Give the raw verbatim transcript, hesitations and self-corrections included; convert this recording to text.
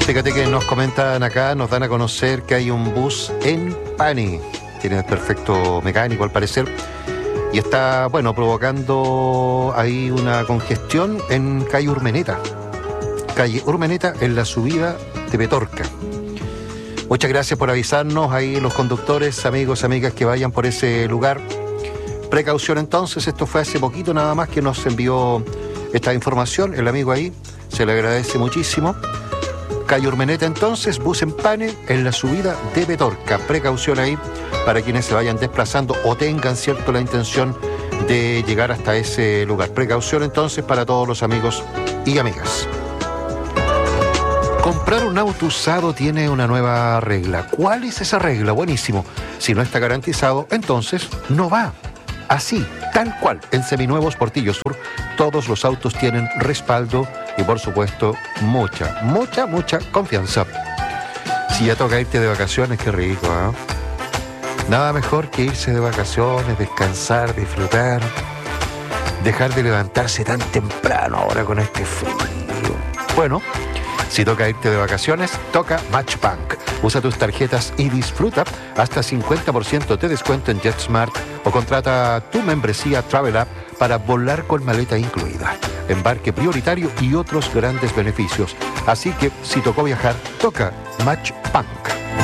Fíjate que nos comentan acá, nos dan a conocer que hay un bus en Pani. Tiene perfecto mecánico al parecer. Y está, bueno, provocando ahí una congestión en calle Urmeneta. Calle Urmeneta en la subida de Petorca. Muchas gracias por avisarnos ahí los conductores, amigos, amigas que vayan por ese lugar. Precaución entonces, esto fue hace poquito nada más que nos envió esta información, el amigo ahí, se le agradece muchísimo. Calle Urmeneta entonces, bus en Pane en la subida de Petorca. Precaución ahí para quienes se vayan desplazando o tengan, cierto, la intención de llegar hasta ese lugar. Precaución entonces para todos los amigos y amigas. Comprar un auto usado tiene una nueva regla. ¿Cuál es esa regla? Buenísimo. Si no está garantizado, entonces no va. Así, tal cual, en Seminuevos Portillo Sur, todos los autos tienen respaldo y, por supuesto, mucha, mucha, mucha confianza. Si ya toca irte de vacaciones, qué rico, ¿eh? Nada mejor que irse de vacaciones, descansar, disfrutar, dejar de levantarse tan temprano ahora con este frío. Bueno, si toca irte de vacaciones, toca Matchbank. Usa tus tarjetas y disfruta hasta cincuenta por ciento de descuento en JetSmart o contrata tu membresía Travel App para volar con maleta incluida, embarque prioritario y otros grandes beneficios. Así que si tocó viajar, toca Matchbank.